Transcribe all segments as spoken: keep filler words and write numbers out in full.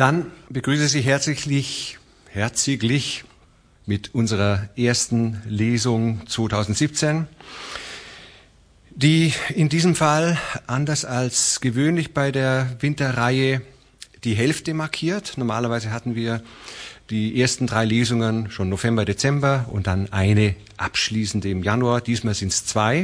Dann begrüße ich Sie herzlich, herzlich mit unserer ersten Lesung zweitausendsiebzehn, die in diesem Fall, anders als gewöhnlich bei der Winterreihe, die Hälfte markiert. Normalerweise hatten wir die ersten drei Lesungen schon November, Dezember und dann eine abschließende im Januar. Diesmal sind es zwei.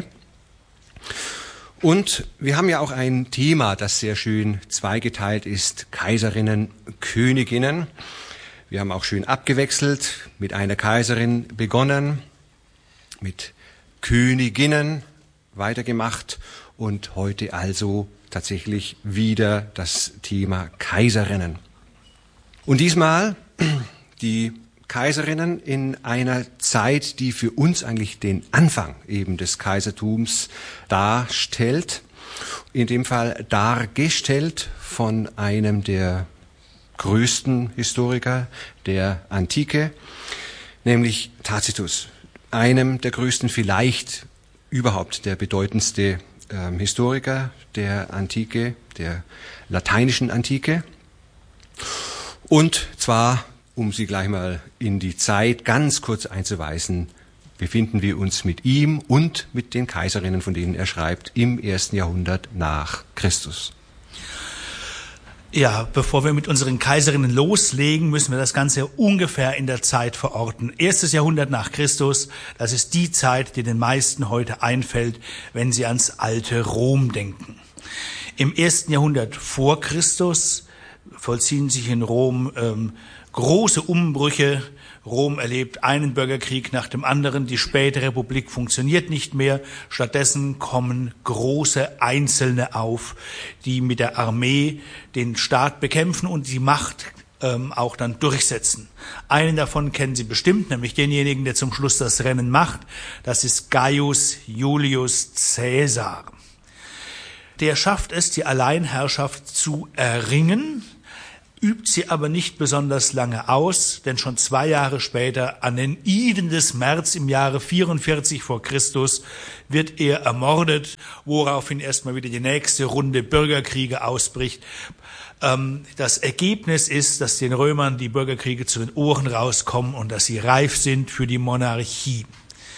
Und wir haben ja auch ein Thema, das sehr schön zweigeteilt ist: Kaiserinnen, Königinnen. Wir haben auch schön abgewechselt, mit einer Kaiserin begonnen, mit Königinnen weitergemacht und heute also tatsächlich wieder das Thema Kaiserinnen. Und diesmal die Kaiserinnen in einer Zeit, die für uns eigentlich den Anfang eben des Kaisertums darstellt, in dem Fall dargestellt von einem der größten Historiker der Antike, nämlich Tacitus, einem der größten, vielleicht überhaupt der bedeutendste ähm, Historiker der Antike, der lateinischen Antike. Und zwar, um Sie gleich mal in die Zeit ganz kurz einzuweisen, befinden wir uns mit ihm und mit den Kaiserinnen, von denen er schreibt, im ersten Jahrhundert nach Christus. Ja, bevor wir mit unseren Kaiserinnen loslegen, müssen wir das Ganze ungefähr in der Zeit verorten. Erstes Jahrhundert nach Christus, das ist die Zeit, die den meisten heute einfällt, wenn sie ans alte Rom denken. Im ersten Jahrhundert vor Christus vollziehen sich in Rom ähm, große Umbrüche. Rom erlebt einen Bürgerkrieg nach dem anderen. Die späte Republik funktioniert nicht mehr. Stattdessen kommen große Einzelne auf, die mit der Armee den Staat bekämpfen und die Macht ähm, auch dann durchsetzen. Einen davon kennen Sie bestimmt, nämlich denjenigen, der zum Schluss das Rennen macht. Das ist Gaius Julius Caesar. Der schafft es, die Alleinherrschaft zu erringen, übt sie aber nicht besonders lange aus, denn schon zwei Jahre später, an den Iden des März im Jahre vierundvierzig vor Christus, wird er ermordet, woraufhin erstmal wieder die nächste Runde Bürgerkriege ausbricht. Das Ergebnis ist, dass den Römern die Bürgerkriege zu den Ohren rauskommen und dass sie reif sind für die Monarchie.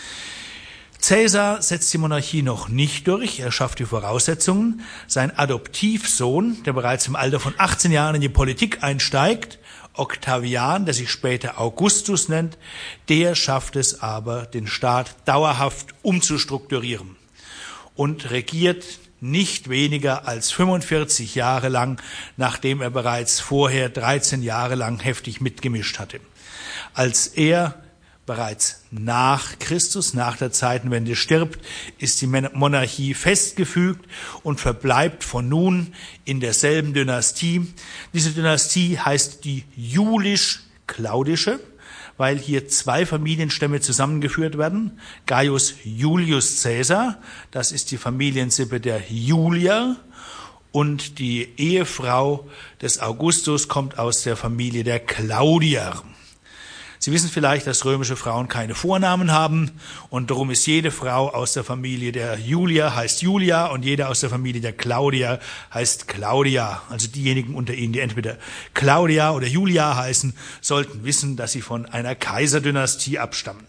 Caesar setzt die Monarchie noch nicht durch, er schafft die Voraussetzungen. Sein Adoptivsohn, der bereits im Alter von achtzehn Jahren in die Politik einsteigt, Octavian, der sich später Augustus nennt, der schafft es aber, den Staat dauerhaft umzustrukturieren und regiert nicht weniger als fünfundvierzig Jahre lang, nachdem er bereits vorher dreizehn Jahre lang heftig mitgemischt hatte. Als er bereits nach Christus, nach der Zeitenwende stirbt, ist die Monarchie festgefügt und verbleibt von nun in derselben Dynastie. Diese Dynastie heißt die Julisch-Claudische, weil hier zwei Familienstämme zusammengeführt werden. Gaius Julius Caesar, das ist die Familiensippe der Julier, und die Ehefrau des Augustus kommt aus der Familie der Claudier. Sie wissen vielleicht, dass römische Frauen keine Vornamen haben und darum ist jede Frau aus der Familie der Julia heißt Julia und jede aus der Familie der Claudia heißt Claudia. Also diejenigen unter Ihnen, die entweder Claudia oder Julia heißen, sollten wissen, dass sie von einer Kaiserdynastie abstammen.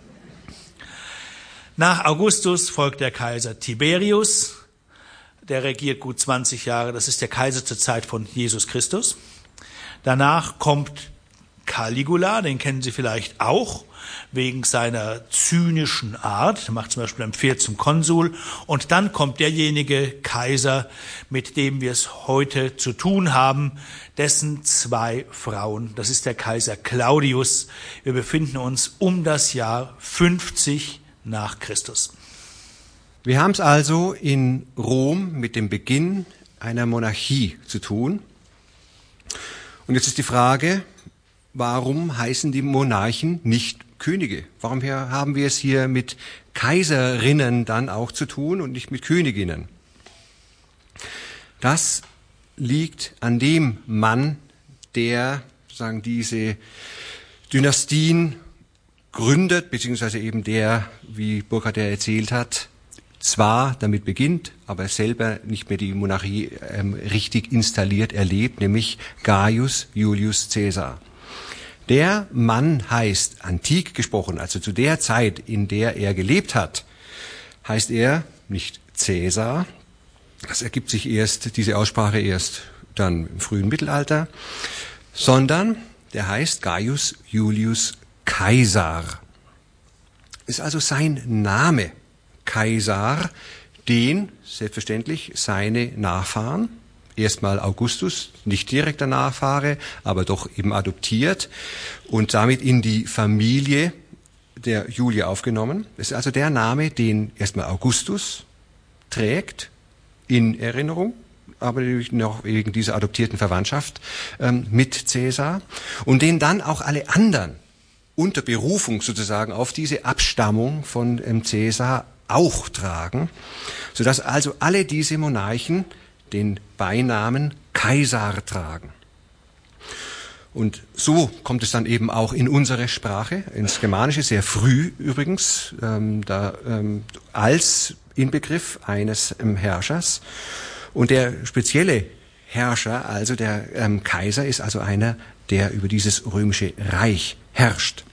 Nach Augustus folgt der Kaiser Tiberius, der regiert gut zwanzig Jahre, das ist der Kaiser zur Zeit von Jesus Christus. Danach kommt Caligula, den kennen Sie vielleicht auch, wegen seiner zynischen Art. Er macht zum Beispiel ein Pferd zum Konsul. Und dann kommt derjenige Kaiser, mit dem wir es heute zu tun haben, dessen zwei Frauen. Das ist der Kaiser Claudius. Wir befinden uns um das Jahr fünfzig nach Christus. Wir haben es also in Rom mit dem Beginn einer Monarchie zu tun. Und jetzt ist die Frage: Warum heißen die Monarchen nicht Könige? Warum haben wir es hier mit Kaiserinnen dann auch zu tun und nicht mit Königinnen? Das liegt an dem Mann, der sozusagen diese Dynastien gründet, beziehungsweise eben der, wie Burkhardt ja erzählt hat, zwar damit beginnt, aber selber nicht mehr die Monarchie ähm, richtig installiert erlebt, nämlich Gaius Julius Caesar. Der Mann heißt, antik gesprochen, also zu der Zeit, in der er gelebt hat, heißt er nicht Caesar. Das ergibt sich erst, diese Aussprache erst dann im frühen Mittelalter, sondern der heißt Gaius Julius Caesar. Ist also sein Name, Caesar, den selbstverständlich seine Nachfahren, erstmal Augustus, nicht direkter Nachfahre, aber doch eben adoptiert und damit in die Familie der Julia aufgenommen. Das ist also der Name, den erstmal Augustus trägt in Erinnerung, aber natürlich noch wegen dieser adoptierten Verwandtschaft ähm, mit Caesar und den dann auch alle anderen unter Berufung sozusagen auf diese Abstammung von ähm, Caesar auch tragen, sodass also alle diese Monarchen den Beinamen Kaiser tragen. Und so kommt es dann eben auch in unsere Sprache, ins Germanische, sehr früh übrigens, ähm, da, ähm, als Inbegriff eines ähm, Herrschers. Und der spezielle Herrscher, also der ähm, Kaiser, ist also einer, der über dieses römische Reich herrscht.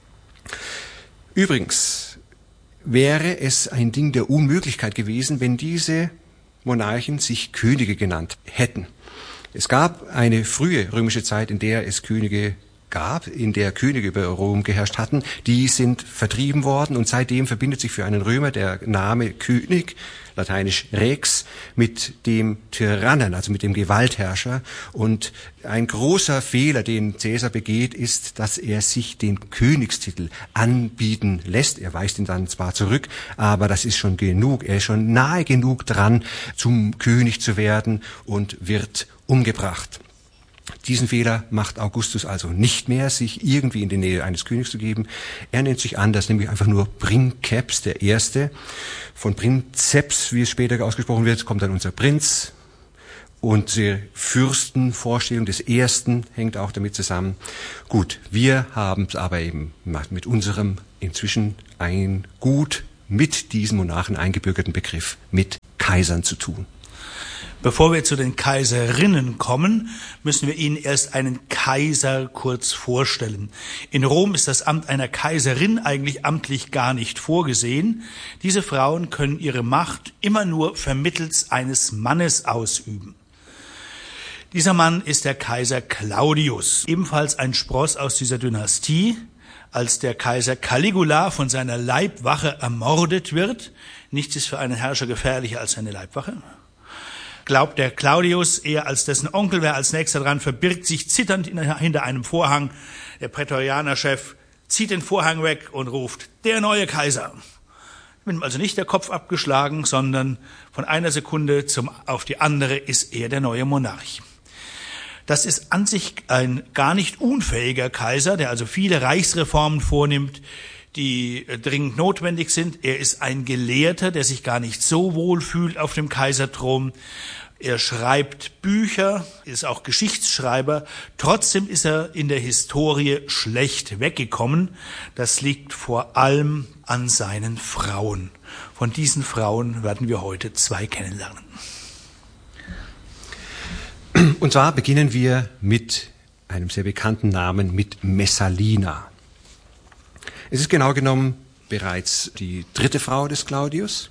Übrigens wäre es ein Ding der Unmöglichkeit gewesen, wenn diese Monarchen sich Könige genannt hätten. Es gab eine frühe römische Zeit, in der es Könige gab, in der Könige über Rom geherrscht hatten. Die sind vertrieben worden und seitdem verbindet sich für einen Römer der Name König, lateinisch Rex, mit dem Tyrannen, also mit dem Gewaltherrscher. Und ein großer Fehler, den Caesar begeht, ist, dass er sich den Königstitel anbieten lässt. Er weist ihn dann zwar zurück, aber das ist schon genug. Er ist schon nahe genug dran, zum König zu werden und wird umgebracht. Diesen Fehler macht Augustus also nicht mehr, sich irgendwie in die Nähe eines Königs zu geben. Er nennt sich anders, nämlich einfach nur Princeps, der Erste. Von Princeps, wie es später ausgesprochen wird, kommt dann unser Prinz. Und die Fürstenvorstellung des Ersten hängt auch damit zusammen. Gut, wir haben es aber eben mit unserem inzwischen ein gut mit diesen Monarchen eingebürgerten Begriff mit Kaisern zu tun. Bevor wir zu den Kaiserinnen kommen, müssen wir Ihnen erst einen Kaiser kurz vorstellen. In Rom ist das Amt einer Kaiserin eigentlich amtlich gar nicht vorgesehen. Diese Frauen können ihre Macht immer nur vermittels eines Mannes ausüben. Dieser Mann ist der Kaiser Claudius, ebenfalls ein Spross aus dieser Dynastie. Als der Kaiser Caligula von seiner Leibwache ermordet wird, nichts ist für einen Herrscher gefährlicher als seine Leibwache, glaubt der Claudius, er als dessen Onkel wäre als nächster dran, verbirgt sich zitternd hinter einem Vorhang. Der Prätorianerchef zieht den Vorhang weg und ruft, der neue Kaiser. Wird ihm also nicht der Kopf abgeschlagen, sondern von einer Sekunde zum, auf die andere ist er der neue Monarch. Das ist an sich ein gar nicht unfähiger Kaiser, der also viele Reichsreformen vornimmt, die dringend notwendig sind. Er ist ein Gelehrter, der sich gar nicht so wohl fühlt auf dem Kaiserthron. Er schreibt Bücher, ist auch Geschichtsschreiber. Trotzdem ist er in der Historie schlecht weggekommen. Das liegt vor allem an seinen Frauen. Von diesen Frauen werden wir heute zwei kennenlernen. Und zwar beginnen wir mit einem sehr bekannten Namen, mit Messalina. Es ist genau genommen bereits die dritte Frau des Claudius,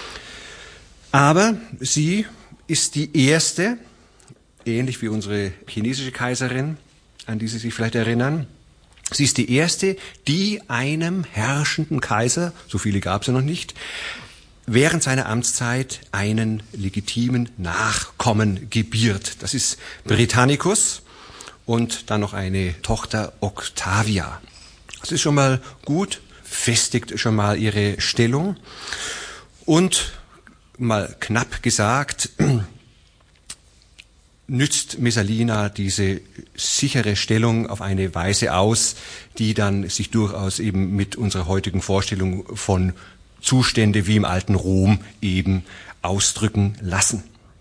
aber sie ist die erste, ähnlich wie unsere chinesische Kaiserin, an die Sie sich vielleicht erinnern. Sie ist die erste, die einem herrschenden Kaiser, so viele gab es ja noch nicht, während seiner Amtszeit einen legitimen Nachkommen gebiert. Das ist Britannicus und dann noch eine Tochter Octavia. Das ist schon mal gut, festigt schon mal ihre Stellung und mal knapp gesagt, nützt Messalina diese sichere Stellung auf eine Weise aus, die dann sich durchaus eben mit unserer heutigen Vorstellung von Zustände wie im alten Rom eben ausdrücken lassen.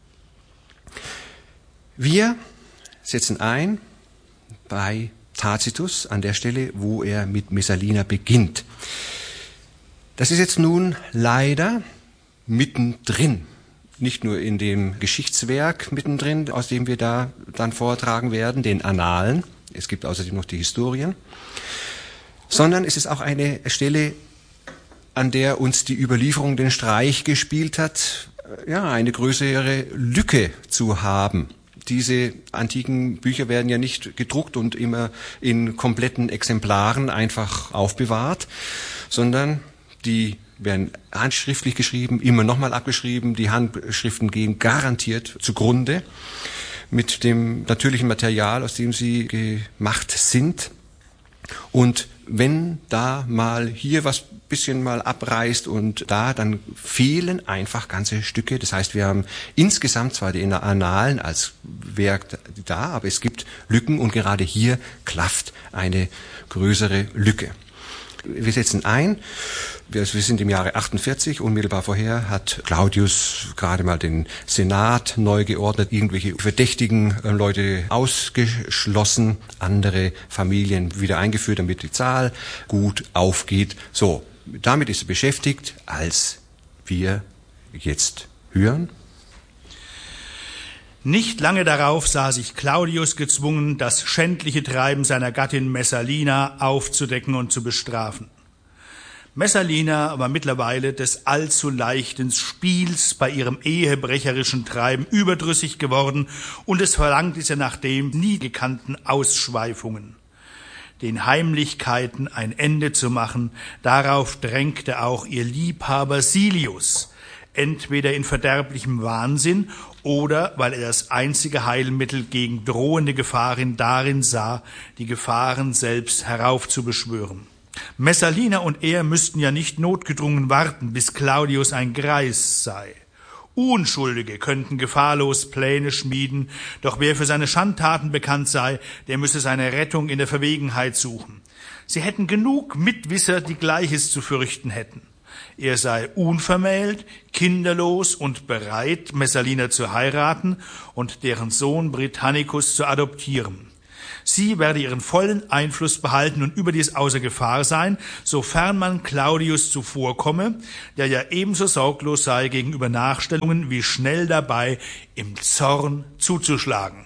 Wir setzen ein bei Tacitus an der Stelle, wo er mit Messalina beginnt. Das ist jetzt nun leider mittendrin. Nicht nur in dem Geschichtswerk mittendrin, aus dem wir da dann vortragen werden, den Annalen. Es gibt außerdem noch die Historien. Sondern es ist auch eine Stelle, an der uns die Überlieferung den Streich gespielt hat, ja, eine größere Lücke zu haben. Diese antiken Bücher werden ja nicht gedruckt und immer in kompletten Exemplaren einfach aufbewahrt, sondern die werden handschriftlich geschrieben, immer nochmal abgeschrieben. Die Handschriften gehen garantiert zugrunde mit dem natürlichen Material, aus dem sie gemacht sind. Und wenn da mal hier was bisschen mal abreißt und da, dann fehlen einfach ganze Stücke. Das heißt, wir haben insgesamt zwar die Annalen als Werk da, aber es gibt Lücken und gerade hier klafft eine größere Lücke. Wir setzen ein, wir sind im Jahre achtundvierzig, unmittelbar vorher hat Claudius gerade mal den Senat neu geordnet, irgendwelche verdächtigen Leute ausgeschlossen, andere Familien wieder eingeführt, damit die Zahl gut aufgeht. So, damit ist er beschäftigt, als wir jetzt hören. Nicht lange darauf sah sich Claudius gezwungen, das schändliche Treiben seiner Gattin Messalina aufzudecken und zu bestrafen. Messalina war mittlerweile des allzu leichten Spiels bei ihrem ehebrecherischen Treiben überdrüssig geworden und es verlangte sie nach dem nie gekannten Ausschweifungen. Den Heimlichkeiten ein Ende zu machen, darauf drängte auch ihr Liebhaber Silius, entweder in verderblichem Wahnsinn oder weil er das einzige Heilmittel gegen drohende Gefahren darin sah, die Gefahren selbst heraufzubeschwören. Messalina und er müssten ja nicht notgedrungen warten, bis Claudius ein Greis sei. Unschuldige könnten gefahrlos Pläne schmieden, doch wer für seine Schandtaten bekannt sei, der müsse seine Rettung in der Verwegenheit suchen. Sie hätten genug Mitwisser, die Gleiches zu fürchten hätten. Er sei unvermählt, kinderlos und bereit, Messalina zu heiraten und deren Sohn Britannicus zu adoptieren. Sie werde ihren vollen Einfluss behalten und überdies außer Gefahr sein, sofern man Claudius zuvorkomme, der ja ebenso sorglos sei gegenüber Nachstellungen wie schnell dabei, im Zorn zuzuschlagen.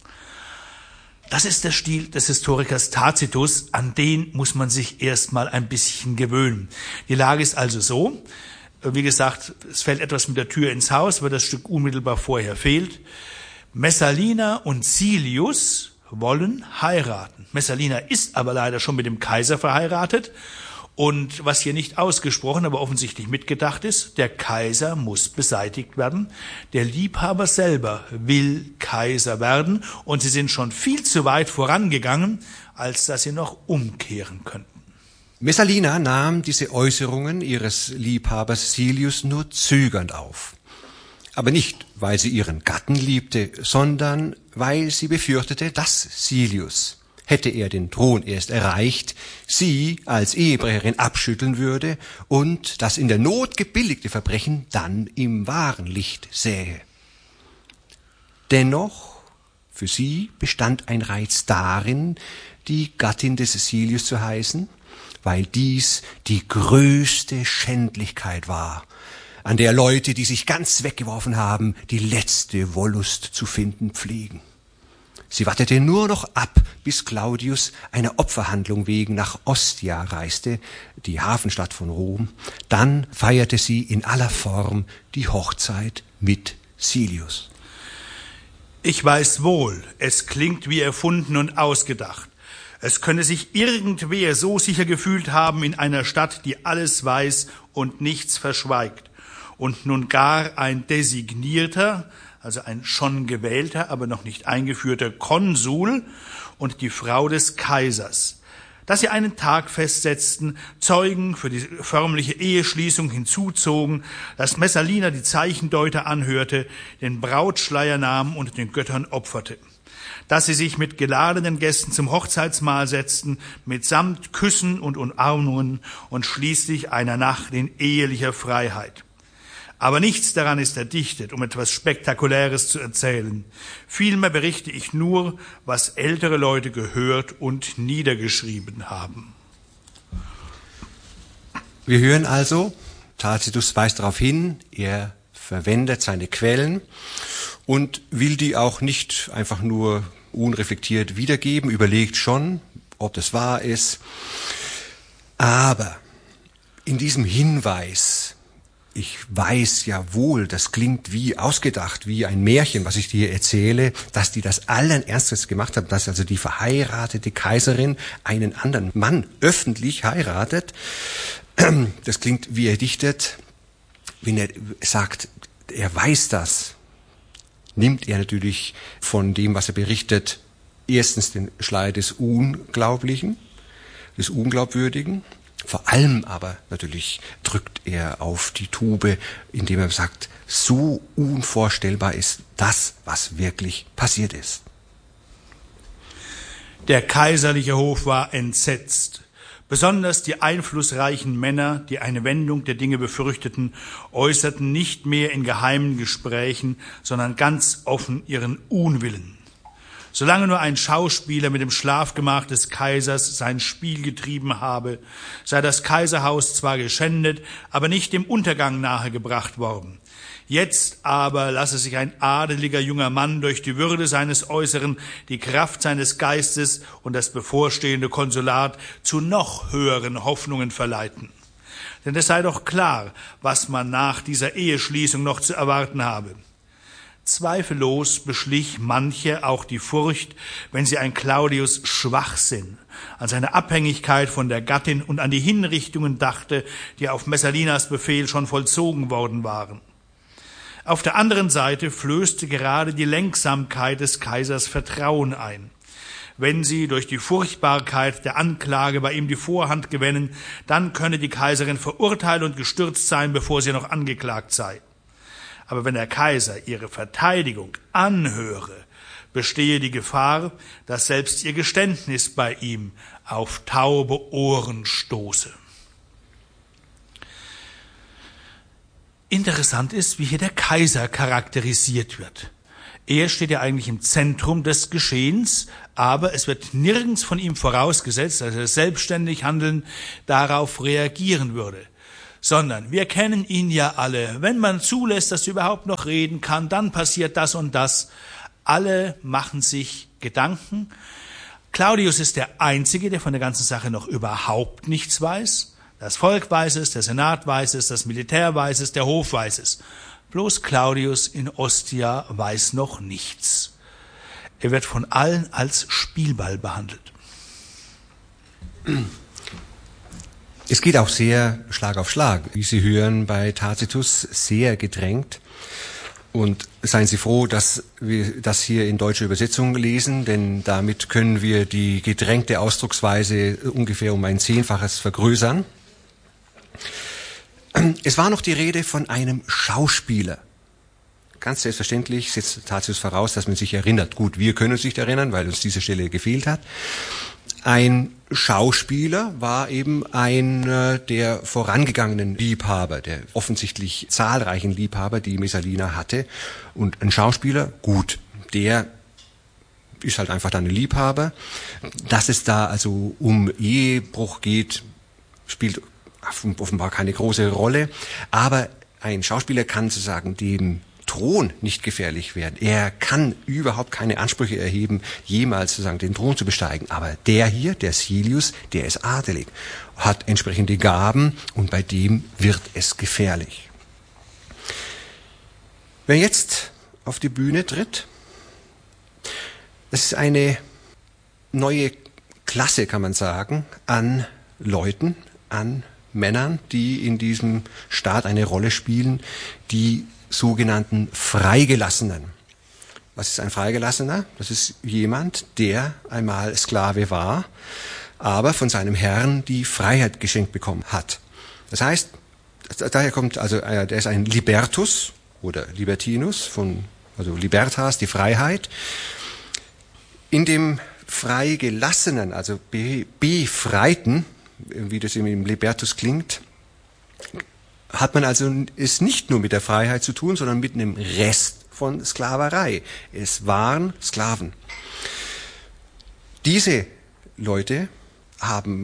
Das ist der Stil des Historikers Tacitus, an den muss man sich erstmal ein bisschen gewöhnen. Die Lage ist also so, wie gesagt, es fällt etwas mit der Tür ins Haus, weil das Stück unmittelbar vorher fehlt. Messalina und Silius wollen heiraten. Messalina ist aber leider schon mit dem Kaiser verheiratet und was hier nicht ausgesprochen, aber offensichtlich mitgedacht ist, der Kaiser muss beseitigt werden. Der Liebhaber selber will Kaiser werden und sie sind schon viel zu weit vorangegangen, als dass sie noch umkehren könnten. Messalina nahm diese Äußerungen ihres Liebhabers Silius nur zögernd auf. Aber nicht, weil sie ihren Gatten liebte, sondern weil sie befürchtete, dass Silius, hätte er den Thron erst erreicht, sie als Ehebrecherin abschütteln würde und das in der Not gebilligte Verbrechen dann im wahren Licht sähe. Dennoch, für sie bestand ein Reiz darin, die Gattin des Silius zu heißen, weil dies die größte Schändlichkeit war, an der Leute, die sich ganz weggeworfen haben, die letzte Wollust zu finden pflegen. Sie wartete nur noch ab, bis Claudius einer Opferhandlung wegen nach Ostia reiste, die Hafenstadt von Rom. Dann feierte sie in aller Form die Hochzeit mit Silius. Ich weiß wohl, es klingt wie erfunden und ausgedacht. Es könne sich irgendwer so sicher gefühlt haben in einer Stadt, die alles weiß und nichts verschweigt. Und nun gar ein designierter, also ein schon gewählter, aber noch nicht eingeführter Konsul und die Frau des Kaisers, dass sie einen Tag festsetzten, Zeugen für die förmliche Eheschließung hinzuzogen, dass Messalina die Zeichendeuter anhörte, den Brautschleier nahm und den Göttern opferte, dass sie sich mit geladenen Gästen zum Hochzeitsmahl setzten, mitsamt Küssen und Umarmungen und schließlich einer Nacht in ehelicher Freiheit. Aber nichts daran ist erdichtet, um etwas Spektakuläres zu erzählen. Vielmehr berichte ich nur, was ältere Leute gehört und niedergeschrieben haben. Wir hören also Tacitus weist darauf hin, er verwendet seine Quellen und will die auch nicht einfach nur unreflektiert wiedergeben, überlegt schon, ob das wahr ist. Aber in diesem Hinweis, ich weiß ja wohl, das klingt wie ausgedacht, wie ein Märchen, was ich dir erzähle, dass die das allen Ernstes gemacht haben, dass also die verheiratete Kaiserin einen anderen Mann öffentlich heiratet. Das klingt wie er dichtet, wenn er sagt, er weiß das, nimmt er natürlich von dem, was er berichtet, erstens den Schleier des Unglaublichen, des Unglaubwürdigen. Vor allem aber natürlich drückt er auf die Tube, indem er sagt, so unvorstellbar ist das, was wirklich passiert ist. Der kaiserliche Hof war entsetzt. Besonders die einflussreichen Männer, die eine Wendung der Dinge befürchteten, äußerten nicht mehr in geheimen Gesprächen, sondern ganz offen ihren Unwillen. Solange nur ein Schauspieler mit dem Schlafgemach des Kaisers sein Spiel getrieben habe, sei das Kaiserhaus zwar geschändet, aber nicht dem Untergang nahegebracht worden. Jetzt aber lasse sich ein adeliger junger Mann durch die Würde seines Äußeren, die Kraft seines Geistes und das bevorstehende Konsulat zu noch höheren Hoffnungen verleiten. Denn es sei doch klar, was man nach dieser Eheschließung noch zu erwarten habe. Zweifellos beschlich manche auch die Furcht, wenn sie an Claudius Schwachsinn, an seine Abhängigkeit von der Gattin und an die Hinrichtungen dachte, die auf Messalinas Befehl schon vollzogen worden waren. Auf der anderen Seite flößte gerade die Lenksamkeit des Kaisers Vertrauen ein. Wenn sie durch die Furchtbarkeit der Anklage bei ihm die Vorhand gewinnen, dann könne die Kaiserin verurteilt und gestürzt sein, bevor sie noch angeklagt sei. Aber wenn der Kaiser ihre Verteidigung anhöre, bestehe die Gefahr, dass selbst ihr Geständnis bei ihm auf taube Ohren stoße. Interessant ist, wie hier der Kaiser charakterisiert wird. Er steht ja eigentlich im Zentrum des Geschehens, aber es wird nirgends von ihm vorausgesetzt, dass er selbstständig handeln darauf reagieren würde. Sondern wir kennen ihn ja alle. Wenn man zulässt, dass er überhaupt noch reden kann, dann passiert das und das. Alle machen sich Gedanken. Claudius ist der Einzige, der von der ganzen Sache noch überhaupt nichts weiß. Das Volk weiß es, der Senat weiß es, das Militär weiß es, der Hof weiß es. Bloß Claudius in Ostia weiß noch nichts. Er wird von allen als Spielball behandelt. Es geht auch sehr Schlag auf Schlag, wie Sie hören, bei Tacitus sehr gedrängt. Und seien Sie froh, dass wir das hier in deutscher Übersetzung lesen, denn damit können wir die gedrängte Ausdrucksweise ungefähr um ein Zehnfaches vergrößern. Es war noch die Rede von einem Schauspieler. Ganz selbstverständlich setzt Tacitus voraus, dass man sich erinnert. Gut, wir können uns nicht erinnern, weil uns diese Stelle gefehlt hat. Ein Schauspieler war eben einer der vorangegangenen Liebhaber, der offensichtlich zahlreichen Liebhaber, die Messalina hatte. Und ein Schauspieler, gut, der ist halt einfach dann ein Liebhaber. Dass es da also um Ehebruch geht, spielt offenbar keine große Rolle. Aber ein Schauspieler kann sozusagen dem Thron nicht gefährlich werden. Er kann überhaupt keine Ansprüche erheben, jemals sozusagen den Thron zu besteigen. Aber der hier, der Silius, der ist adelig, hat entsprechende Gaben und bei dem wird es gefährlich. Wer jetzt auf die Bühne tritt, das ist eine neue Klasse, kann man sagen, an Leuten, an Männern, die in diesem Staat eine Rolle spielen, die sogenannten Freigelassenen. Was ist ein Freigelassener? Das ist jemand, der einmal Sklave war, aber von seinem Herrn die Freiheit geschenkt bekommen hat. Das heißt, daher kommt, also der ist ein Libertus oder Libertinus, von, also Libertas, die Freiheit. In dem Freigelassenen, also be, Befreiten, wie das im Libertus klingt, hat man also es nicht nur mit der Freiheit zu tun, sondern mit einem Rest von Sklaverei. Es waren Sklaven. Diese Leute haben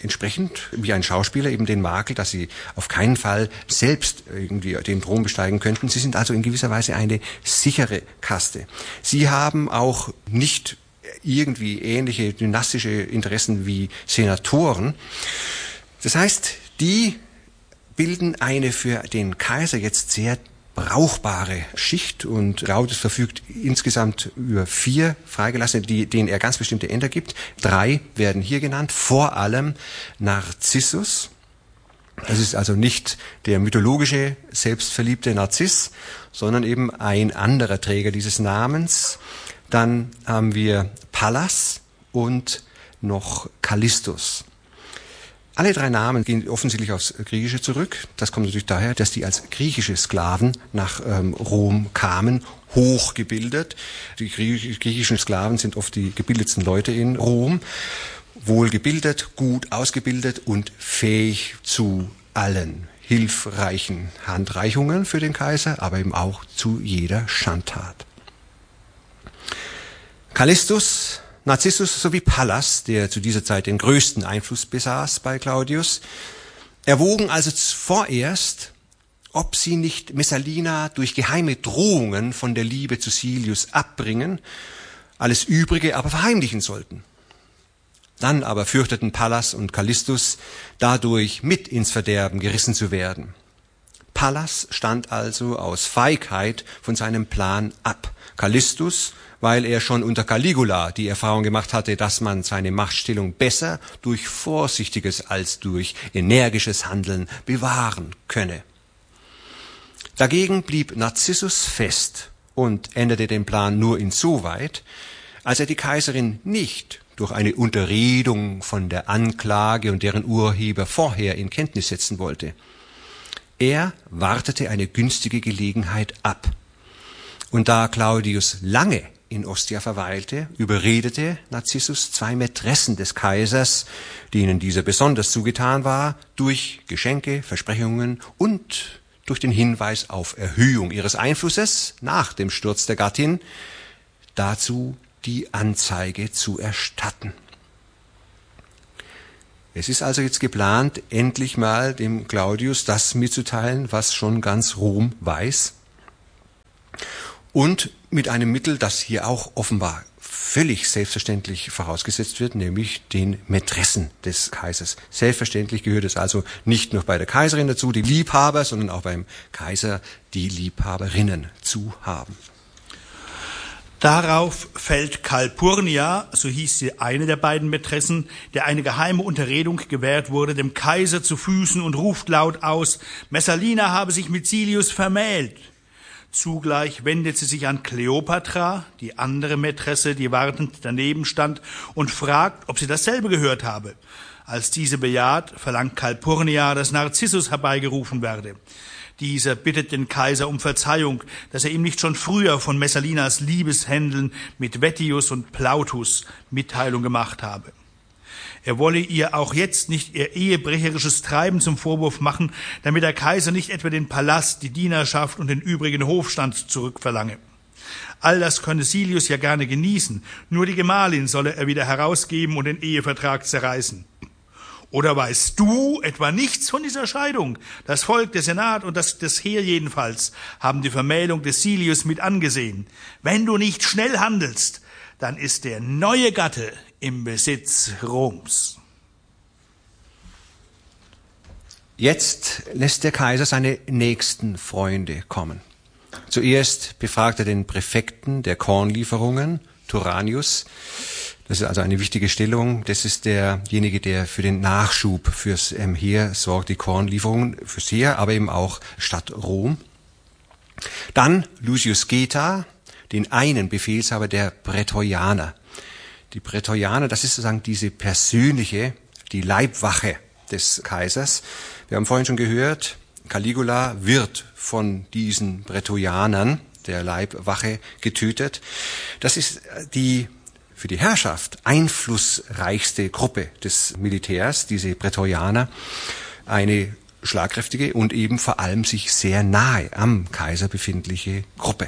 entsprechend wie ein Schauspieler eben den Makel, dass sie auf keinen Fall selbst irgendwie den Thron besteigen könnten. Sie sind also in gewisser Weise eine sichere Kaste. Sie haben auch nicht irgendwie ähnliche dynastische Interessen wie Senatoren. Das heißt, die bilden eine für den Kaiser jetzt sehr brauchbare Schicht, und Claudius verfügt insgesamt über vier Freigelassene, die, denen er ganz bestimmte Ämter gibt. Drei werden hier genannt, vor allem Narzissus. Das ist also nicht der mythologische, selbstverliebte Narziss, sondern eben ein anderer Träger dieses Namens. Dann haben wir Pallas und noch Callistus. Alle drei Namen gehen offensichtlich aufs Griechische zurück. Das kommt natürlich daher, dass die als griechische Sklaven nach ähm, Rom kamen, hochgebildet. Die griechischen Sklaven sind oft die gebildetsten Leute in Rom, wohlgebildet, gut ausgebildet und fähig zu allen hilfreichen Handreichungen für den Kaiser, aber eben auch zu jeder Schandtat. Callistus, Narzissus sowie Pallas, der zu dieser Zeit den größten Einfluss besaß bei Claudius, erwogen also vorerst, ob sie nicht Messalina durch geheime Drohungen von der Liebe zu Silius abbringen, alles Übrige aber verheimlichen sollten. Dann aber fürchteten Pallas und Callistus, dadurch mit ins Verderben gerissen zu werden. Pallas stand also aus Feigheit von seinem Plan ab. Callistus, weil er schon unter Caligula die Erfahrung gemacht hatte, dass man seine Machtstellung besser durch vorsichtiges als durch energisches Handeln bewahren könne. Dagegen blieb Narzissus fest und änderte den Plan nur insoweit, als er die Kaiserin nicht durch eine Unterredung von der Anklage und deren Urheber vorher in Kenntnis setzen wollte. Er wartete eine günstige Gelegenheit ab. Und da Claudius lange in Ostia verweilte, überredete Narzissus zwei Mätressen des Kaisers, denen dieser besonders zugetan war, durch Geschenke, Versprechungen und durch den Hinweis auf Erhöhung ihres Einflusses nach dem Sturz der Gattin, dazu die Anzeige zu erstatten. Es ist also jetzt geplant, endlich mal dem Claudius das mitzuteilen, was schon ganz Rom weiß. Und mit einem Mittel, das hier auch offenbar völlig selbstverständlich vorausgesetzt wird, nämlich den Mätressen des Kaisers. Selbstverständlich gehört es also nicht nur bei der Kaiserin dazu, die Liebhaber, sondern auch beim Kaiser die Liebhaberinnen zu haben. Darauf fällt Calpurnia, so hieß sie eine der beiden Mätressen, der eine geheime Unterredung gewährt wurde, dem Kaiser zu Füßen und ruft laut aus, Messalina habe sich mit Silius vermählt. Zugleich wendet sie sich an Kleopatra, die andere Mätresse, die wartend daneben stand, und fragt, ob sie dasselbe gehört habe. Als diese bejaht, verlangt Calpurnia, dass Narzissus herbeigerufen werde. Dieser bittet den Kaiser um Verzeihung, dass er ihm nicht schon früher von Messalinas Liebeshändeln mit Vettius und Plautus Mitteilung gemacht habe. Er wolle ihr auch jetzt nicht ihr ehebrecherisches Treiben zum Vorwurf machen, damit der Kaiser nicht etwa den Palast, die Dienerschaft und den übrigen Hofstand zurückverlange. All das könne Silius ja gerne genießen, nur die Gemahlin solle er wieder herausgeben und den Ehevertrag zerreißen. Oder weißt du etwa nichts von dieser Scheidung? Das Volk, der Senat und das, das Heer jedenfalls haben die Vermählung des Silius mit angesehen. Wenn du nicht schnell handelst, dann ist der neue Gatte im Besitz Roms. Jetzt lässt der Kaiser seine nächsten Freunde kommen. Zuerst befragt er den Präfekten der Kornlieferungen, Turanius. Das ist also eine wichtige Stellung. Das ist derjenige, der für den Nachschub fürs ähm, Heer sorgt, die Kornlieferungen fürs Heer, aber eben auch Stadt Rom. Dann Lucius Geta, den einen Befehlshaber der Prätorianer. Die Prätorianer, das ist sozusagen diese persönliche, die Leibwache des Kaisers. Wir haben vorhin schon gehört, Caligula wird von diesen Prätorianern, der Leibwache, getötet. Das ist die für die Herrschaft einflussreichste Gruppe des Militärs, diese Prätorianer, eine schlagkräftige und eben vor allem sich sehr nahe am Kaiser befindliche Gruppe.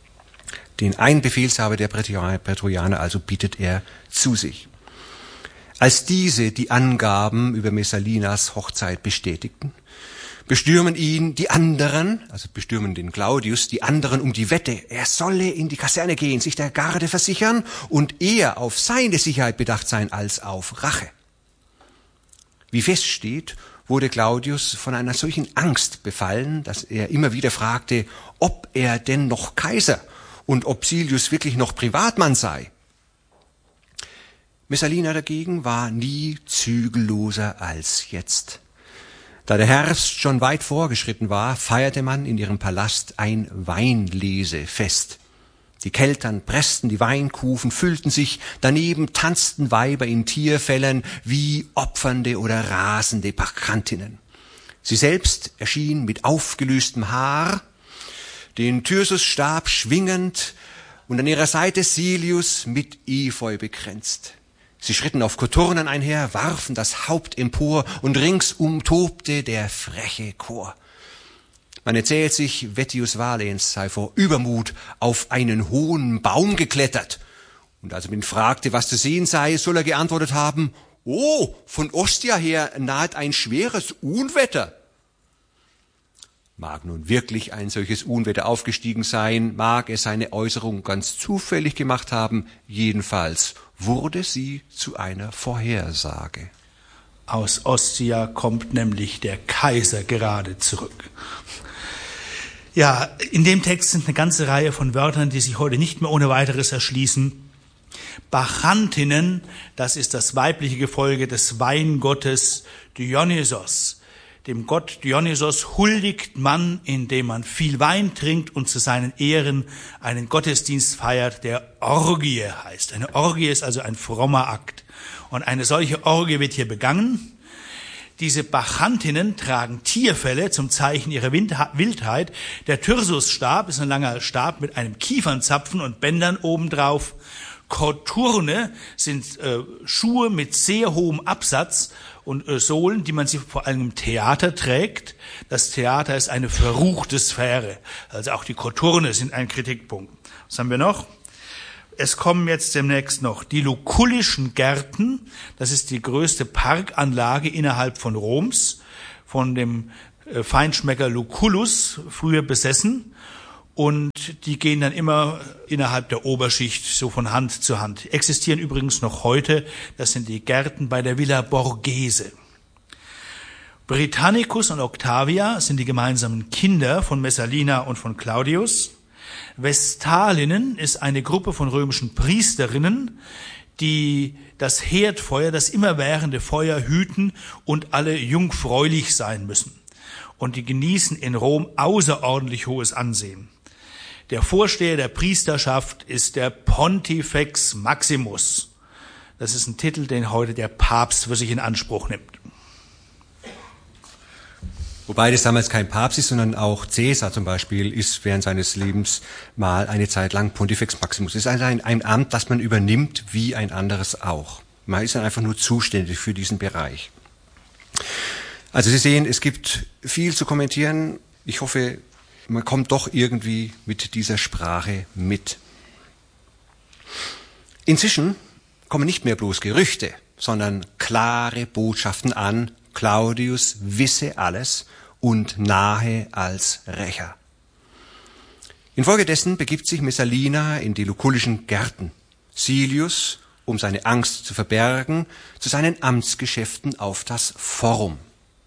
Den einen Befehlshaber der Prätorianer also bietet er zu sich. Als diese die Angaben über Messalinas Hochzeit bestätigten, bestürmen ihn die anderen, also bestürmen den Claudius, die anderen um die Wette. Er solle in die Kaserne gehen, sich der Garde versichern und eher auf seine Sicherheit bedacht sein als auf Rache. Wie feststeht, wurde Claudius von einer solchen Angst befallen, dass er immer wieder fragte, ob er denn noch Kaiser und ob Silius wirklich noch Privatmann sei. Messalina dagegen war nie zügelloser als jetzt. Da der Herbst schon weit vorgeschritten war, feierte man in ihrem Palast ein Weinlesefest. Die Keltern pressten die Weinkufen, füllten sich, daneben tanzten Weiber in Tierfellen wie opfernde oder rasende Bacchantinnen. Sie selbst erschien mit aufgelöstem Haar, den Thyrsusstab schwingend und an ihrer Seite Silius mit Efeu bekränzt. Sie schritten auf Koturnen einher, warfen das Haupt empor und ringsum tobte der freche Chor. Man erzählt sich, Vettius Valens sei vor Übermut auf einen hohen Baum geklettert. Und als man ihn fragte, was zu sehen sei, soll er geantwortet haben, »Oh, von Ostia her naht ein schweres Unwetter.« Mag nun wirklich ein solches Unwetter aufgestiegen sein, mag er seine Äußerung ganz zufällig gemacht haben, jedenfalls wurde sie zu einer Vorhersage. Aus Ostia kommt nämlich der Kaiser gerade zurück. Ja, in dem Text sind eine ganze Reihe von Wörtern, die sich heute nicht mehr ohne weiteres erschließen. Bacchantinnen, das ist das weibliche Gefolge des Weingottes Dionysos. Dem Gott Dionysos huldigt man, indem man viel Wein trinkt und zu seinen Ehren einen Gottesdienst feiert, der Orgie heißt. Eine Orgie ist also ein frommer Akt. Und eine solche Orgie wird hier begangen. Diese Bacchantinnen tragen Tierfelle zum Zeichen ihrer Wildheit. Der Thyrsusstab ist ein langer Stab mit einem Kiefernzapfen und Bändern obendrauf. Koturne sind äh, Schuhe mit sehr hohem Absatz und äh, Sohlen, die man sich vor allem im Theater trägt. Das Theater ist eine verruchte Sphäre. Also auch die Koturne sind ein Kritikpunkt. Was haben wir noch? Es kommen jetzt demnächst noch die Lucullischen Gärten. Das ist die größte Parkanlage innerhalb von Roms, von dem äh, Feinschmecker Lucullus, früher besessen. Und die gehen dann immer innerhalb der Oberschicht so von Hand zu Hand. Existieren übrigens noch heute. Das sind die Gärten bei der Villa Borghese. Britannicus und Octavia sind die gemeinsamen Kinder von Messalina und von Claudius. Vestalinnen ist eine Gruppe von römischen Priesterinnen, die das Herdfeuer, das immerwährende Feuer hüten und alle jungfräulich sein müssen. Und die genießen in Rom außerordentlich hohes Ansehen. Der Vorsteher der Priesterschaft ist der Pontifex Maximus. Das ist ein Titel, den heute der Papst für sich in Anspruch nimmt. Wobei das damals kein Papst ist, sondern auch Caesar zum Beispiel ist während seines Lebens mal eine Zeit lang Pontifex Maximus. Das ist also ein, ein Amt, das man übernimmt wie ein anderes auch. Man ist dann einfach nur zuständig für diesen Bereich. Also Sie sehen, es gibt viel zu kommentieren. Ich hoffe, man kommt doch irgendwie mit dieser Sprache mit. Inzwischen kommen nicht mehr bloß Gerüchte, sondern klare Botschaften an, Claudius wisse alles und nahe als Rächer. Infolgedessen begibt sich Messalina in die lucullischen Gärten. Silius, um seine Angst zu verbergen, zu seinen Amtsgeschäften auf das Forum.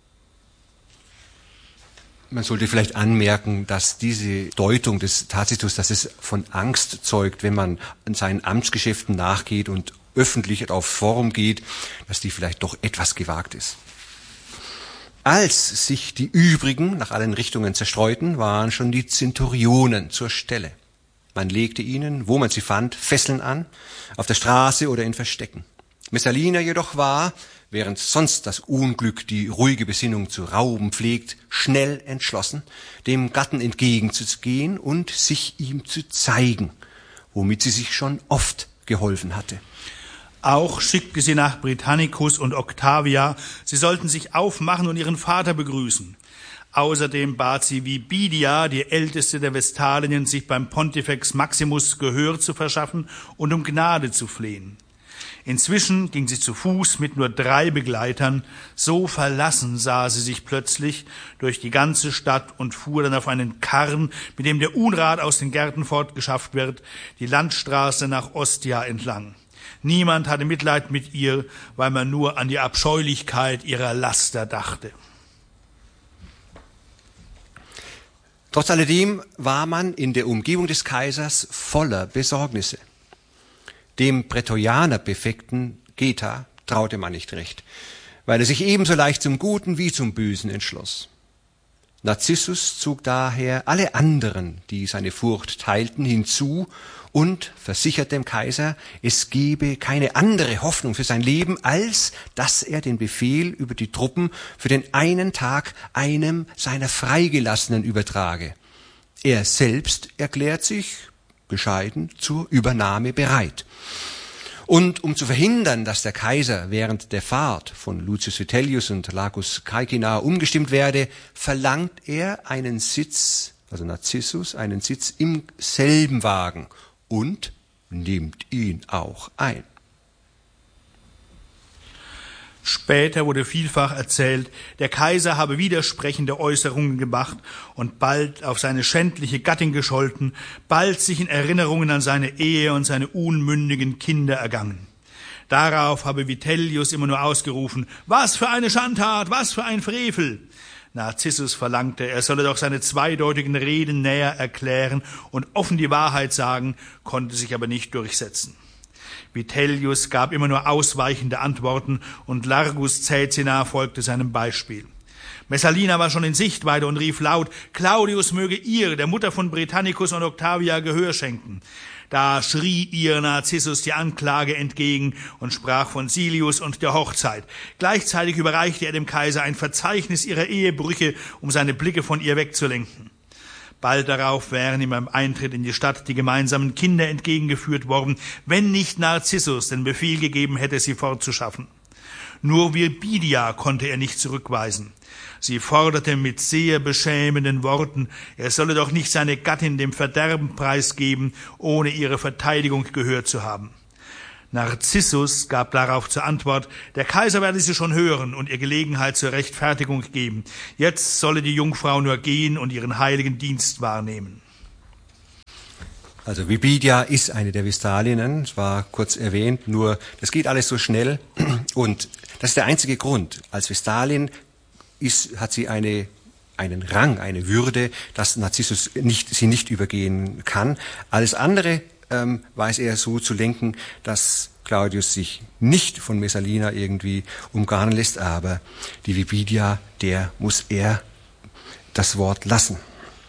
Man sollte vielleicht anmerken, dass diese Deutung des Tacitus, dass es von Angst zeugt, wenn man an seinen Amtsgeschäften nachgeht und öffentlich aufs Forum geht, dass die vielleicht doch etwas gewagt ist. Als sich die übrigen nach allen Richtungen zerstreuten, waren schon die Zenturionen zur Stelle. Man legte ihnen, wo man sie fand, Fesseln an, auf der Straße oder in Verstecken. Messalina jedoch war, während sonst das Unglück die ruhige Besinnung zu rauben pflegt, schnell entschlossen, dem Gatten entgegenzugehen und sich ihm zu zeigen, womit sie sich schon oft geholfen hatte. Auch schickte sie nach Britannicus und Octavia, sie sollten sich aufmachen und ihren Vater begrüßen. Außerdem bat sie Vibidia, die älteste der Vestalien, sich beim Pontifex Maximus Gehör zu verschaffen und um Gnade zu flehen. Inzwischen ging sie zu Fuß mit nur drei Begleitern. So verlassen sah sie sich plötzlich durch die ganze Stadt und fuhr dann auf einen Karren, mit dem der Unrat aus den Gärten fortgeschafft wird, die Landstraße nach Ostia entlang. Niemand hatte Mitleid mit ihr, weil man nur an die Abscheulichkeit ihrer Laster dachte. Trotz alledem war man in der Umgebung des Kaisers voller Besorgnisse. Dem Prätorianerbefekten Geta traute man nicht recht, weil er sich ebenso leicht zum Guten wie zum Bösen entschloss. Narzissus zog daher alle anderen, die seine Furcht teilten, hinzu und versicherte dem Kaiser, es gebe keine andere Hoffnung für sein Leben, als dass er den Befehl über die Truppen für den einen Tag einem seiner Freigelassenen übertrage. Er selbst erklärt sich bescheiden zur Übernahme bereit. Und um zu verhindern, dass der Kaiser während der Fahrt von Lucius Vitellius und Lacus Caecina umgestimmt werde, verlangt er einen Sitz, also Narzissus, einen Sitz im selben Wagen und nimmt ihn auch ein. Später wurde vielfach erzählt, der Kaiser habe widersprechende Äußerungen gemacht und bald auf seine schändliche Gattin gescholten, bald sich in Erinnerungen an seine Ehe und seine unmündigen Kinder ergangen. Darauf habe Vitellius immer nur ausgerufen, was für eine Schandtat, was für ein Frevel. Narzissus verlangte, er solle doch seine zweideutigen Reden näher erklären und offen die Wahrheit sagen, konnte sich aber nicht durchsetzen. Vitellius gab immer nur ausweichende Antworten und Largus Caecina folgte seinem Beispiel. Messalina war schon in Sichtweite und rief laut, Claudius möge ihr, der Mutter von Britannicus und Octavia, Gehör schenken. Da schrie ihr Narzissus die Anklage entgegen und sprach von Silius und der Hochzeit. Gleichzeitig überreichte er dem Kaiser ein Verzeichnis ihrer Ehebrüche, um seine Blicke von ihr wegzulenken. Bald darauf wären ihm beim Eintritt in die Stadt die gemeinsamen Kinder entgegengeführt worden, wenn nicht Narzissus den Befehl gegeben hätte, sie fortzuschaffen. Nur Virbidia konnte er nicht zurückweisen. Sie forderte mit sehr beschämenden Worten, er solle doch nicht seine Gattin dem Verderben preisgeben, ohne ihre Verteidigung gehört zu haben. Narzissus gab darauf zur Antwort, der Kaiser werde sie schon hören und ihr Gelegenheit zur Rechtfertigung geben. Jetzt solle die Jungfrau nur gehen und ihren heiligen Dienst wahrnehmen. Also Virbidia ist eine der Vestalinnen, es war kurz erwähnt, nur das geht alles so schnell und das ist der einzige Grund. Als Vestalin ist, hat sie eine, einen Rang, eine Würde, dass Narzissus nicht, sie nicht übergehen kann. Alles andere ähm, weiß er so zu lenken, dass Claudius sich nicht von Messalina irgendwie umgarnen lässt, aber die Virbidia, der muss er das Wort lassen.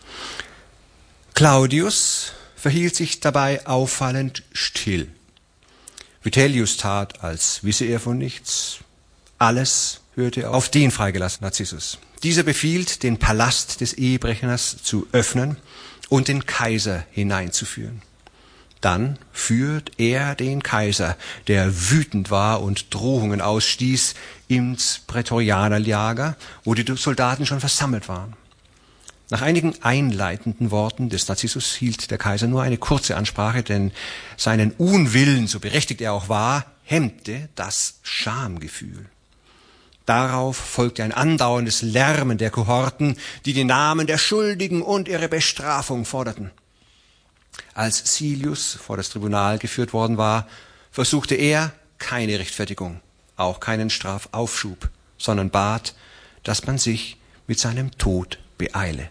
Claudius verhielt sich dabei auffallend still. Vitellius tat, als wisse er von nichts. Alles hörte auf den freigelassenen Narzissus. Dieser befiehlt, den Palast des Ehebrechers zu öffnen und den Kaiser hineinzuführen. Dann führt er den Kaiser, der wütend war und Drohungen ausstieß, ins Prätorianerlager, wo die Soldaten schon versammelt waren. Nach einigen einleitenden Worten des Narzissus hielt der Kaiser nur eine kurze Ansprache, denn seinen Unwillen, so berechtigt er auch war, hemmte das Schamgefühl. Darauf folgte ein andauerndes Lärmen der Kohorten, die die Namen der Schuldigen und ihre Bestrafung forderten. Als Silius vor das Tribunal geführt worden war, versuchte er keine Rechtfertigung, auch keinen Strafaufschub, sondern bat, dass man sich mit seinem Tod beeile.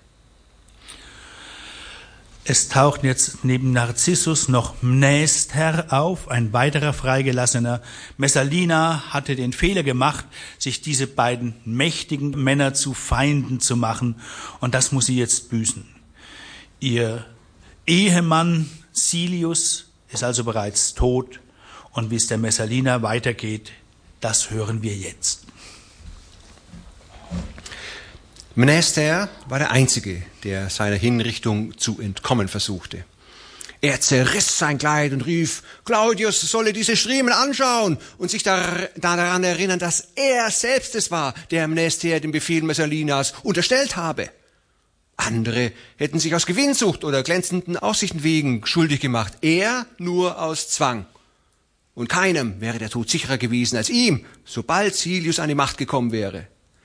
Es taucht jetzt neben Narzissus noch Mnäster auf, ein weiterer Freigelassener. Messalina hatte den Fehler gemacht, sich diese beiden mächtigen Männer zu Feinden zu machen, und das muss sie jetzt büßen. Ihr Ehemann Silius ist also bereits tot, und wie es der Messalina weitergeht, das hören wir jetzt. Mnäster war der Einzige, der seiner Hinrichtung zu entkommen versuchte. Er zerriss sein Kleid und rief, Claudius solle diese Striemen anschauen und sich dar- daran erinnern, dass er selbst es war, der Mnäster den Befehl Messalinas unterstellt habe. Andere hätten sich aus Gewinnsucht oder glänzenden Aussichten wegen schuldig gemacht, er nur aus Zwang. Und keinem wäre der Tod sicherer gewesen als ihm, sobald Silius an die Macht gekommen wäre.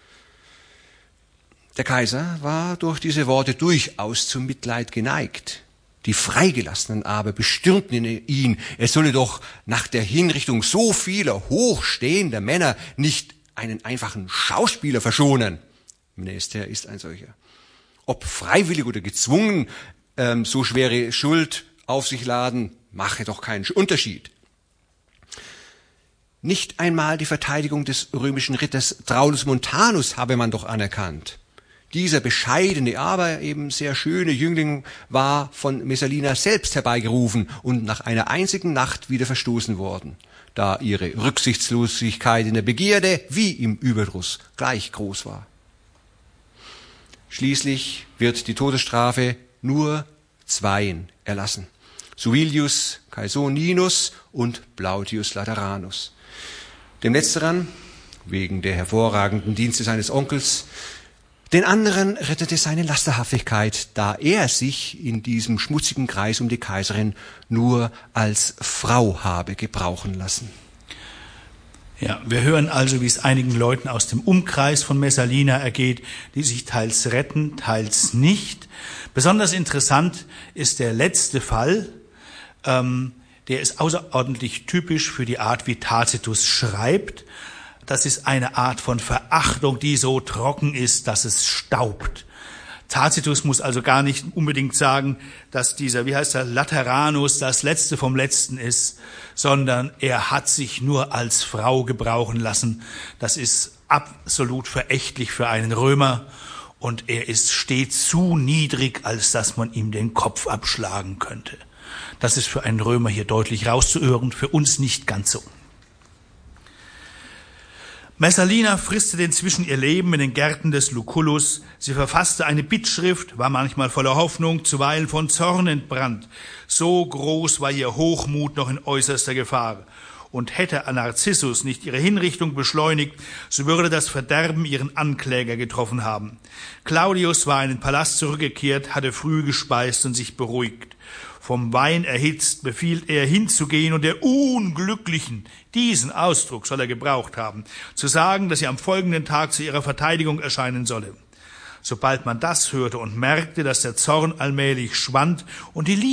Der Kaiser war durch diese Worte durchaus zum Mitleid geneigt. Die Freigelassenen aber bestürmten ihn, er solle doch nach der Hinrichtung so vieler hochstehender Männer nicht einen einfachen Schauspieler verschonen. Mnester ist ein solcher. Ob freiwillig oder gezwungen, ähm, so schwere Schuld auf sich laden, mache doch keinen Unterschied. Nicht einmal die Verteidigung des römischen Ritters Traulus Montanus habe man doch anerkannt. Dieser bescheidene, aber eben sehr schöne Jüngling war von Messalina selbst herbeigerufen und nach einer einzigen Nacht wieder verstoßen worden, da ihre Rücksichtslosigkeit in der Begierde wie im Überdruss gleich groß war. Schließlich wird die Todesstrafe nur zweien erlassen: Suilius Caesoninus und Plautius Lateranus. Dem Letzteren, wegen der hervorragenden Dienste seines Onkels, den anderen rettete seine Lasterhaftigkeit, da er sich in diesem schmutzigen Kreis um die Kaiserin nur als Frau habe gebrauchen lassen. Ja, wir hören also, wie es einigen Leuten aus dem Umkreis von Messalina ergeht, die sich teils retten, teils nicht. Besonders interessant ist der letzte Fall. Ähm, der ist außerordentlich typisch für die Art, wie Tacitus schreibt. Das ist eine Art von Verachtung, die so trocken ist, dass es staubt. Tacitus muss also gar nicht unbedingt sagen, dass dieser, wie heißt er, Lateranus das Letzte vom Letzten ist, sondern er hat sich nur als Frau gebrauchen lassen. Das ist absolut verächtlich für einen Römer und er ist stets zu niedrig, als dass man ihm den Kopf abschlagen könnte. Das ist für einen Römer hier deutlich rauszuhören, für uns nicht ganz so. Messalina fristete inzwischen ihr Leben in den Gärten des Lucullus. Sie verfasste eine Bittschrift, war manchmal voller Hoffnung, zuweilen von Zorn entbrannt. So groß war ihr Hochmut noch in äußerster Gefahr. Und hätte Narcissus nicht ihre Hinrichtung beschleunigt, so würde das Verderben ihren Ankläger getroffen haben. Claudius war in den Palast zurückgekehrt, hatte früh gespeist und sich beruhigt. Vom Wein erhitzt befiehlt er hinzugehen und der Unglücklichen, diesen Ausdruck soll er gebraucht haben, zu sagen, dass sie am folgenden Tag zu ihrer Verteidigung erscheinen solle. Sobald man das hörte und merkte, dass der Zorn allmählich schwand und die Liebe